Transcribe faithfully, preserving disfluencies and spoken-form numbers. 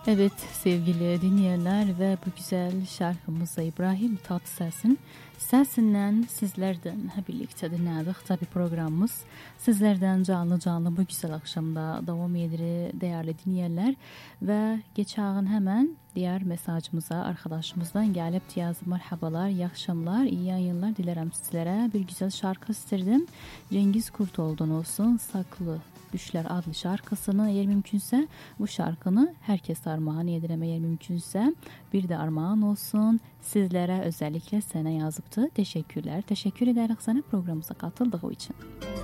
Evet sevgili dinleyenler ve bu güzel şarkımızda İbrahim Tatlıses'in sesinden sizlerden birlikte dinledik. Tabi programımız sizlerden canlı canlı bu güzel akşamda devam edir değerli dinleyenler. Ve geçen hemen diğer mesajımıza arkadaşımızdan gelip yazdı. Merhabalar, iyi akşamlar, iyi yayınlar dilerim sizlere. Bir güzel şarkı isterdim. Cengiz Kurtoğlu'dan olsun, Saklı Düşler adlı şarkısını, eğer mümkünse bu şarkını herkes armağan edirem, eğer mümkünse bir de armağan olsun sizlere, özellikle sana yazıptı. Teşekkürler. Teşekkür ederim sana programımıza katıldığı için.